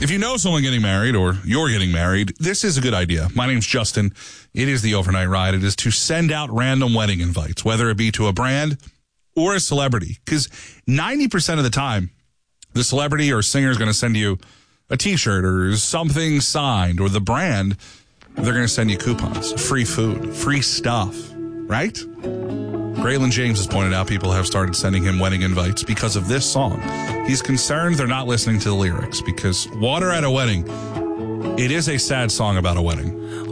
If you know someone getting married or you're getting married, this is a good idea. My name's Justin. It is the Overnight Ride. It is to send out random wedding invites, whether it be to a brand or a celebrity. Because 90% of the time, the celebrity or singer is going to send you a T-shirt or something signed, or the brand, they're going to send you coupons, free food, free stuff, right? Braylon James has pointed out people have started sending him wedding invites because of this song. He's concerned they're not listening to the lyrics because Water at a Wedding, it is a sad song about a wedding.